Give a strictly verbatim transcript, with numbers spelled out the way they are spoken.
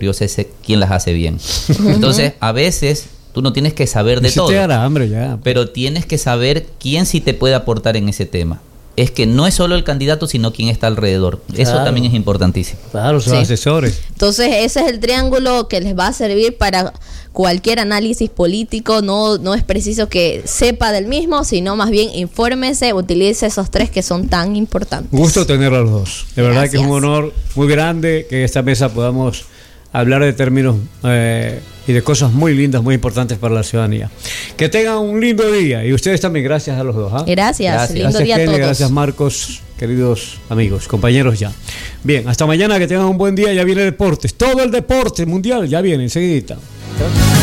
pero yo sé, sé quién las hace bien. Entonces, a veces tú no tienes que saber de todo, te hará hambre ya. pero tienes que saber quién sí te puede aportar en ese tema. Es que no es solo el candidato, sino quién está alrededor. Eso Claro. también es importantísimo. Claro, sus Sí. asesores. Entonces ese es el triángulo que les va a servir para cualquier análisis político. No, no es preciso que sepa del mismo, sino más bien infórmese, utilice esos tres que son tan importantes. Gusto tener a los dos. De verdad que es un Gracias. honor muy grande que en esta mesa podamos hablar de términos eh, y de cosas muy lindas, muy importantes para la ciudadanía. Que tengan un lindo día y ustedes también, gracias a los dos. ¿ah? Gracias, Gracias. lindo Gracias, día a Kenny, todos. gracias, Marcos, queridos amigos, compañeros ya. Bien, hasta mañana, que tengan un buen día. Ya viene deportes, todo el deporte mundial, ya viene enseguidita.